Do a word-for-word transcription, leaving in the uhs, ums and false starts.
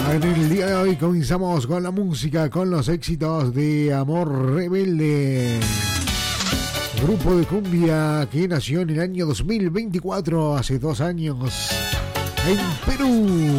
En el día de hoy comenzamos con la música, con los éxitos de Amor Rebelde, grupo de cumbia que nació en el año dos mil veinticuatro, hace dos años, en Perú.